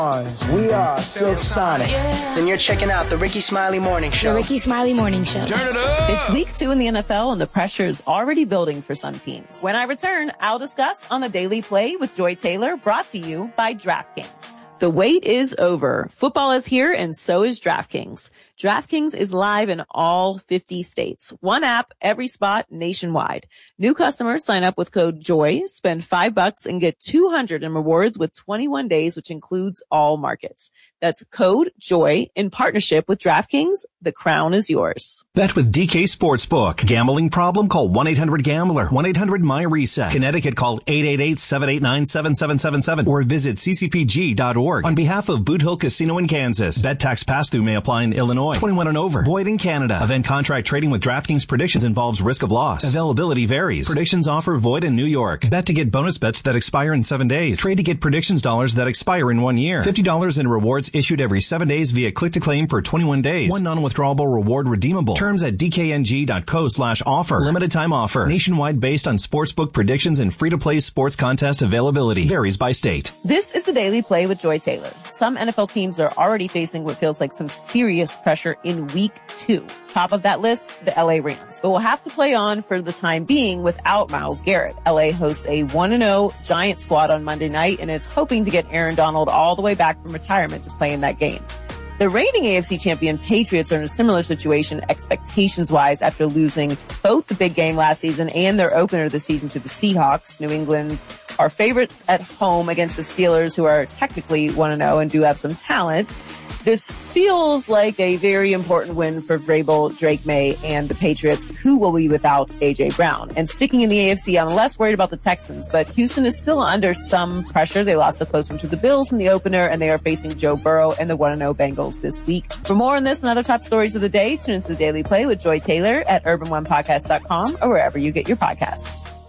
We are Silk Sonic. And you're checking out the Ricky Smiley Morning Show. The Ricky Smiley Morning Show. Turn it up! It's week 2 in the NFL and the pressure is already building for some teams. When I return, I'll discuss on the Daily Play with Joy Taylor, brought to you by DraftKings. The wait is over. Football is here and so is DraftKings. DraftKings is live in all 50 states. One app, every spot, nationwide. New customers sign up with code JOY, spend $5 and get $200 in rewards with 21 days, which includes all markets. That's code JOY in partnership with DraftKings. The crown is yours. Bet with DK Sportsbook. Gambling problem? Call 1-800-GAMBLER. 1-800-MY-RESET. Connecticut, call 888-789-7777 or visit ccpg.org. On behalf of Boot Hill Casino in Kansas, bet tax pass-through may apply in Illinois. 21 and over. Void in Canada. Event contract trading with DraftKings predictions involves risk of loss. Availability varies. Predictions offer void in New York. Bet to get bonus bets that expire in 7 days. Trade to get predictions dollars that expire in 1 year. $50 in rewards issued every 7 days via click to claim for 21 days. One non-withdrawable reward redeemable. Terms at dkng.co/offer. Limited time offer. Nationwide based on sportsbook predictions and free-to-play sports contest availability. Varies by state. This is the Daily Play with Joy Taylor. Some NFL teams are already facing what feels like some serious pressure in week 2. Top of that list, the LA Rams. But we'll have to play on for the time being without Myles Garrett. LA hosts a 1-0 Giant squad on Monday night and is hoping to get Aaron Donald all the way back from retirement to play in that game. The reigning AFC champion Patriots are in a similar situation expectations-wise after losing both the big game last season and their opener this season to the Seahawks. New England are favorites at home against the Steelers, who are technically 1-0 and do have some talent. This feels like a very important win for Vrabel, Drake May, and the Patriots, who will be without A.J. Brown. And sticking in the AFC, I'm less worried about the Texans, but Houston is still under some pressure. They lost a close one to the Bills in the opener, and they are facing Joe Burrow and the 1-0 Bengals this week. For more on this and other top stories of the day, tune into the Daily Play with Joy Taylor at urban1podcast.com or wherever you get your podcasts.